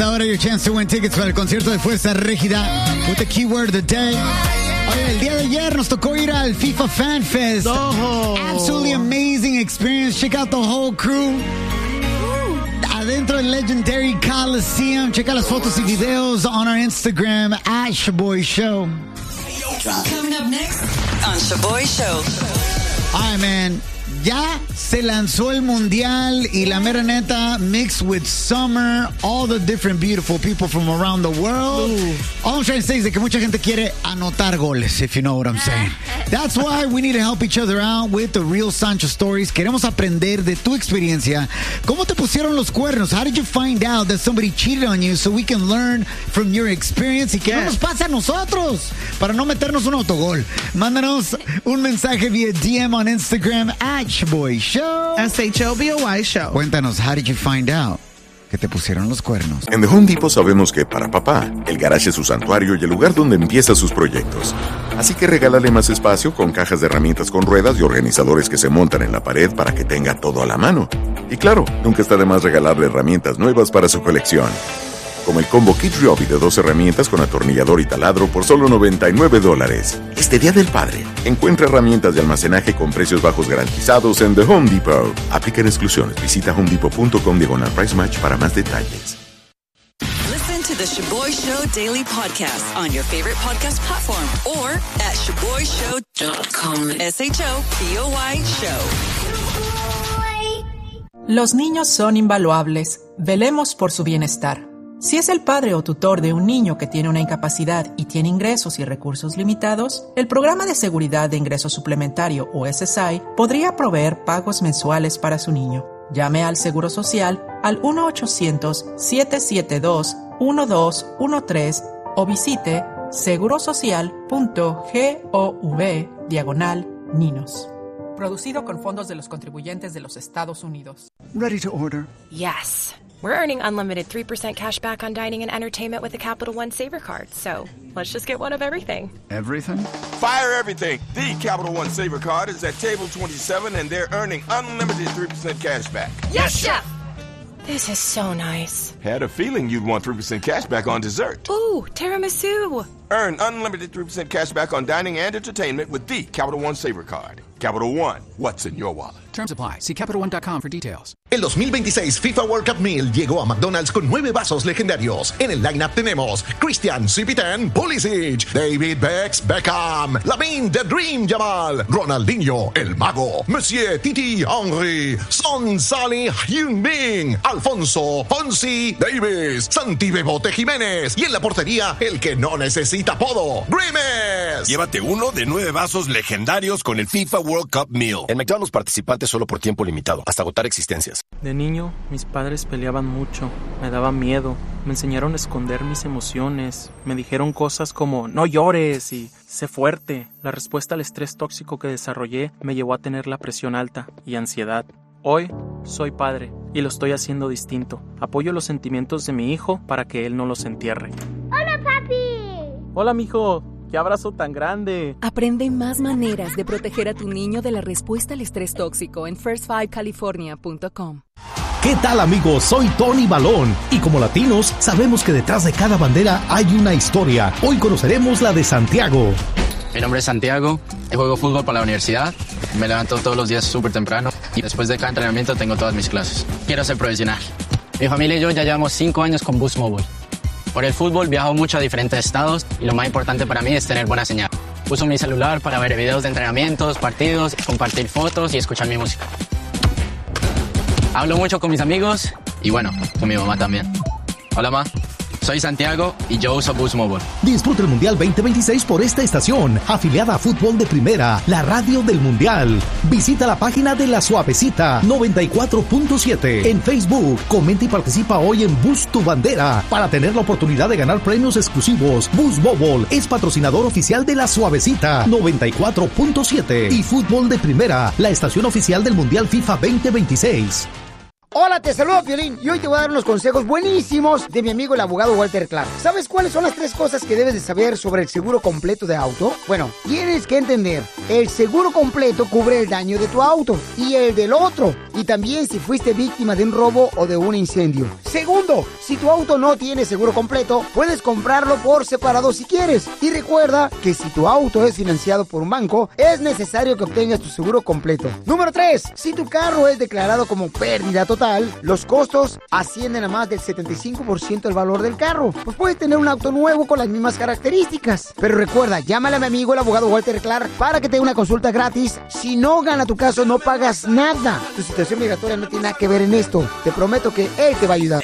Ahora your chance to win tickets para el concierto de Fuerza Régida with the keyword of the day. Oye, el día de ayer nos tocó ir al FIFA Fan Fest. Absolutely amazing experience. Check out the whole crew. Adentro del Legendary Coliseum. Checa las fotos y videos on our Instagram at Shaboy Show. Coming up next on Shaboy Show. Ay, man. Ya se lanzó el mundial y la mera neta, mixed with summer, all the different beautiful people from around the world. All I'm trying to say is que mucha gente quiere anotar goles, if you know what I'm saying. That's why we need to help each other out with the real Sancho stories. Queremos aprender de tu experiencia. ¿Cómo te pusieron los cuernos? How did you find out that somebody cheated on you so we can learn from your experience y que no nos pase a nosotros para no meternos un autogol? Mándanos un mensaje vía DM on Instagram at Shaboy Show. SHOBOY Show. Cuéntanos, how did you find out que te pusieron los cuernos? En The Home Depot sabemos que para papá, el garage es su santuario y el lugar donde empieza sus proyectos. Así que regálale más espacio con cajas de herramientas con ruedas y organizadores que se montan en la pared para que tenga todo a la mano. Y claro, nunca está de más regalarle herramientas nuevas para su colección. Como el combo Kit Ryobi de 2 herramientas con atornillador y taladro por solo $99. Este Día del Padre, encuentra herramientas de almacenaje con precios bajos garantizados en The Home Depot. Aplican exclusiones. Visita homedepot.com/price match para más detalles. Listen to the Shaboy Show Daily Podcast on your favorite podcast platform or at ShaboyShow.com. SHOBOY Show. Los niños son invaluables. Velemos por su bienestar. Si es el padre o tutor de un niño que tiene una incapacidad y tiene ingresos y recursos limitados, el Programa de Seguridad de Ingreso Suplementario, o SSI, podría proveer pagos mensuales para su niño. Llame al Seguro Social al 1-800-772-1213 o visite segurosocial.gov/ninos. Producido con fondos de los contribuyentes de los Estados Unidos. Ready to order? Yes. We're earning unlimited 3% cash back on dining and entertainment with the Capital One Saver Card. So let's just get one of everything. Everything? Fire everything. The Capital One Saver Card is at table 27 and they're earning unlimited 3% cash back. Yes, Chef! This is so nice. Had a feeling you'd want 3% cash back on dessert. Ooh, tiramisu. Earn unlimited 3% cash back on dining and entertainment with the Capital One Saver Card. Capital One, what's in your wallet? Terms apply. See CapitalOne.com for details. El 2026 FIFA World Cup Meal llegó a McDonald's con 9 vasos legendarios. En el lineup tenemos Christian Cipitan Pulisic, David Beckham, Lamine The Dream Yamal, Ronaldinho El Mago, Monsieur Titi Henry, Son Salih Heung-min, Alfonso Fonsi Davis, Santi Bebote Jiménez y en la portería el que no necesita apodo, Grimes. Llévate uno de 9 vasos legendarios con el FIFA World Cup Meal. En McDonald's participantes solo por tiempo limitado, hasta agotar existencias. De niño, mis padres peleaban mucho, me daba miedo, me enseñaron a esconder mis emociones, me dijeron cosas como no llores y sé fuerte. La respuesta al estrés tóxico que desarrollé me llevó a tener la presión alta y ansiedad. Hoy soy padre y lo estoy haciendo distinto. Apoyo los sentimientos de mi hijo para que él no los entierre. ¡Hola, papi! Hola, mijo. ¡Qué abrazo tan grande! Aprende más maneras de proteger a tu niño de la respuesta al estrés tóxico en first5california.com. ¿Qué tal, amigos? Soy Tony Balón y como latinos sabemos que detrás de cada bandera hay una historia. Hoy conoceremos la de Santiago. Mi nombre es Santiago, juego fútbol para la universidad, me levanto todos los días súper temprano y después de cada entrenamiento tengo todas mis clases. Quiero ser profesional. Mi familia y yo ya llevamos 5 años con Boost Mobile. Por el fútbol viajo mucho a diferentes estados y lo más importante para mí es tener buena señal. Uso mi celular para ver videos de entrenamientos, partidos, compartir fotos y escuchar mi música. Hablo mucho con mis amigos y bueno, con mi mamá también. Hola, ma. Soy Santiago y yo uso Boost Mobile. Disfruta el Mundial 2026 por esta estación, afiliada a Fútbol de Primera, la radio del Mundial. Visita la página de La Suavecita 94.7 en Facebook. Comenta y participa hoy en Boost Tu Bandera para tener la oportunidad de ganar premios exclusivos. Boost Mobile es patrocinador oficial de La Suavecita 94.7 y Fútbol de Primera, la estación oficial del Mundial FIFA 2026. Hola, te saludo, Piolín, y hoy te voy a dar unos consejos buenísimos de mi amigo el abogado Walter Clark. ¿Sabes cuáles son las 3 cosas que debes de saber sobre el seguro completo de auto? Bueno, tienes que entender, el seguro completo cubre el daño de tu auto y el del otro, y también si fuiste víctima de un robo o de un incendio. Segundo, si tu auto no tiene seguro completo, puedes comprarlo por separado si quieres. Y recuerda que si tu auto es financiado por un banco, es necesario que obtengas tu seguro completo. Número 3, si tu carro es declarado como pérdida total, los costos ascienden a más del 75% del valor del carro. Pues puedes tener un auto nuevo con las mismas características. Pero recuerda, llámale a mi amigo el abogado Walter Clark para que te dé una consulta gratis. Si no gana tu caso, no pagas nada. Tu situación migratoria no tiene nada que ver en esto. Te prometo que él te va a ayudar.